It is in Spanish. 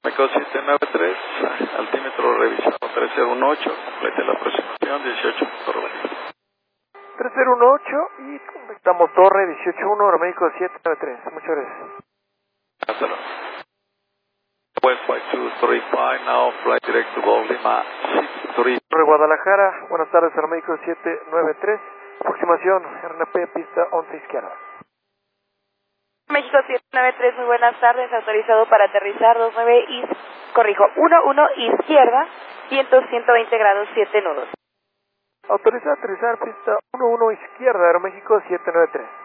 México 793, altímetro revisado 3018, complete la aproximación 18 Torvalí. 3018 y contactamos torre 181, Aeroméxico 793. Muchas gracias. Hasta luego. West flight 235, now flight direct to Gol Lima 63. Torre Guadalajara, buenas tardes, Aeroméxico 793. Aproximación RNP, pista 11 izquierda. México 793, muy buenas tardes, autorizado para aterrizar 29 y, 11 izquierda, viento 120 grados, 7 nudos. Autorizado a aterrizar pista 11 izquierda, Aeroméxico 793.